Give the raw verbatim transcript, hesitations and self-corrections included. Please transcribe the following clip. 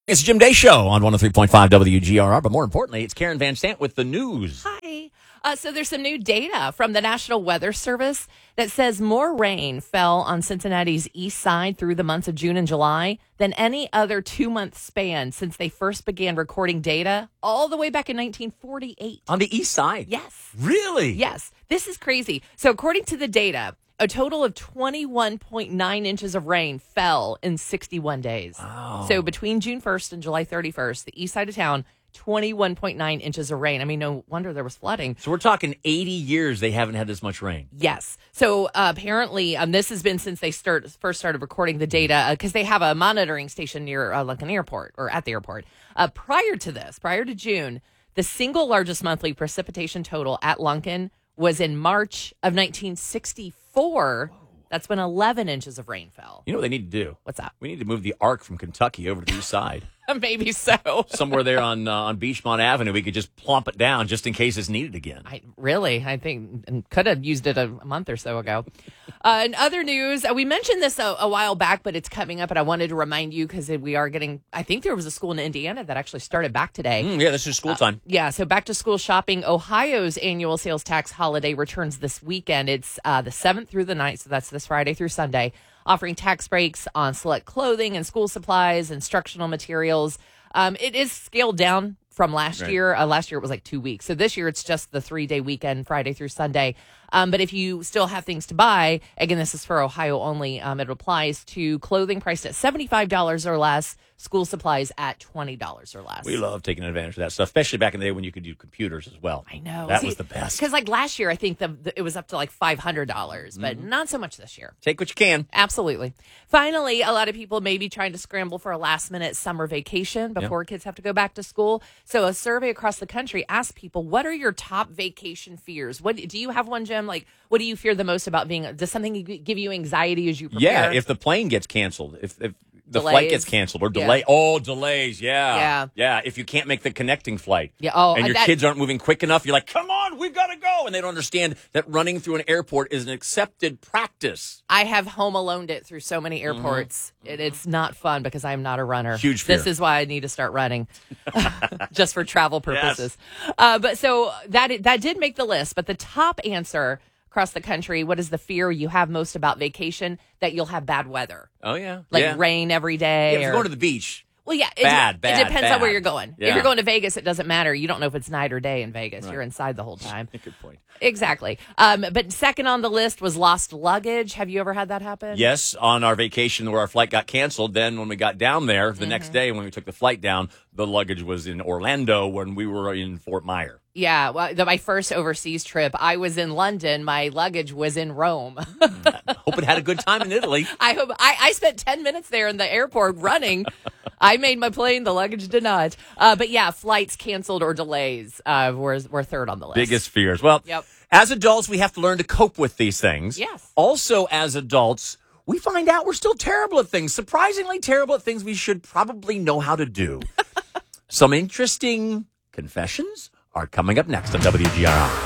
It's Jim Day Show on one oh three point five W G R R, but more importantly, it's Karen Van Sant with the news. Hi. Uh, so there's some new data from the National Weather Service that says more rain fell on Cincinnati's east side through the months of June and July than any other two-month span since they first began recording data all the way back in nineteen forty-eight. On the east side? Yes. Really? Yes. This is crazy. So according to the data, a total of twenty-one point nine inches of rain fell in sixty-one days. Wow. So between June first and July thirty-first, the east side of town, twenty-one point nine inches of rain. I mean, no wonder there was flooding. So we're talking eighty years they haven't had this much rain. Yes. So uh, apparently, um, this has been since they start first started recording the data because uh, they have a monitoring station near uh, Lincoln Airport or at the airport. Uh, prior to this, prior to June, the single largest monthly precipitation total at Lunken was in March of nineteen sixty-four. Whoa. That's when eleven inches of rain fell. You know what they need to do? What's that? We need to move the Ark from Kentucky over to the east side. Maybe so. Somewhere there on uh, on Beachmont Avenue, we could just plump it down just in case it's needed again. I really, I think, and could have used it a, a month or so ago. Uh, in other news, uh, we mentioned this a, a while back, but it's coming up, and I wanted to remind you because we are getting, I think there was a school in Indiana that actually started back today. Mm, yeah, this is school time. Uh, yeah, so back to school shopping. Ohio's annual sales tax holiday returns this weekend. It's uh, the seventh through the ninth, so that's this Friday through Sunday, offering tax breaks on select clothing and school supplies, instructional materials. Um, it is scaled down from last Right. year. Uh, last year it was like two weeks. So this year it's just the three-day weekend, Friday through Sunday. Um, but if you still have things to buy, again, this is for Ohio only. Um, it applies to clothing priced at seventy-five dollars or less, school supplies at twenty dollars or less. We love taking advantage of that stuff, especially back in the day when you could do computers as well. I know. That See, was the best. Because like last year, I think the, the, it was up to like five hundred dollars, but Mm-hmm. not so much this year. Take what you can. Absolutely. Finally, a lot of people may be trying to scramble for a last minute summer vacation before kids have to go back to school. So a survey across the country asked people, what are your top vacation fears? What do you have one, Jim? Like, what do you fear the most about being, does something give you anxiety as you prepare? Yeah, if the plane gets canceled, if, if the Delays. flight gets canceled or delay. Yeah. Oh, delays. Yeah. Yeah. Yeah. If you can't make the connecting flight. Yeah. Oh, and your that- kids aren't moving quick enough, you're like, come on, we've got to go. And they don't understand that running through an airport is an accepted practice. I have home aloned it through so many airports. Mm-hmm. It, it's not fun because I'm not a runner. Huge fear. This is why I need to start running, just for travel purposes. Yes. Uh, but so that that did make the list. But the top answer across the country, what is the fear you have most about vacation? That you'll have bad weather. Oh, yeah. Like yeah. rain every day. Yeah, if or, you're going to the beach. Well, yeah. It, Bad, it bad, depends bad. on where you're going. Yeah. If you're going to Vegas, it doesn't matter. You don't know if it's night or day in Vegas. Right. You're inside the whole time. Good point. Exactly. Um, but second on the list was lost luggage. Have you ever had that happen? Yes, on our vacation where our flight got canceled. Then when we got down there, the mm-hmm. next day when we took the flight down, the luggage was in Orlando when we were in Fort Myer. Yeah, well, the, my first overseas trip, I was in London. My luggage was in Rome. Hope it had a good time in Italy. I hope I, I spent ten minutes there in the airport running. I made my plane. The luggage did not. Uh, but yeah, flights canceled or delays uh, were were third on the list. Biggest fears. Well, yep. As adults, we have to learn to cope with these things. Yes. Also, as adults, we find out we're still terrible at things. Surprisingly terrible at things we should probably know how to do. Some interesting confessions are coming up next on W G R R.